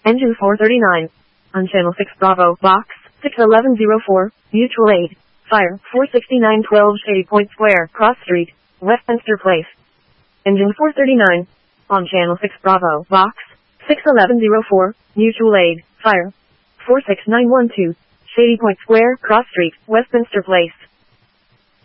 Engine 439. On Channel 6 Bravo, Box 61104, Mutual Aid. Fire 46912 Shady Point Square, Cross Street, Westminster Place. Engine 439. On Channel 6 Bravo, Box 61104, Mutual Aid. Fire 46912, Shady Point Square, Cross Street, Westminster Place.